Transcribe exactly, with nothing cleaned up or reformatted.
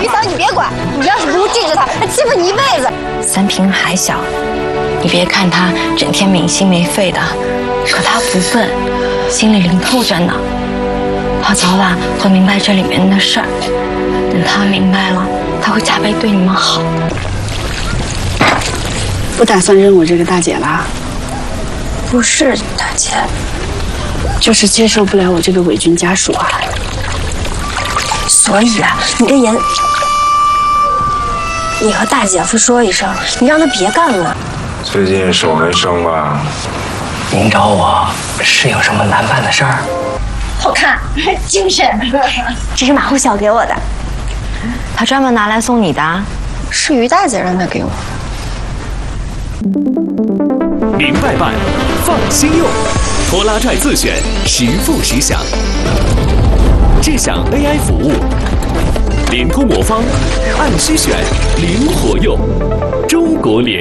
于嫂，你别管，你要是不治治他，他欺负你一辈子。 三平还小，你别看他整天没心没肺的，可他不笨，心里灵透着呢。他早晚会明白这里面的事儿，等他明白了，他会加倍对你们好。 不打算认我这个大姐啦？ 不是大姐， 就是接受不了我这个伪军家属啊。 所以啊，你跟严，你和大姐夫说一声，你让他别干了。 最近手没生吧？ 您找我是有什么难办的事儿？ 好看，精神。 这是马虎小给我的，他专门拿来送你的，是于大姐让他给我。 明白办，放心用，拖拉拽自选，实付实享。智享 A I 服务，联通魔方，按需选，灵活用，中国联。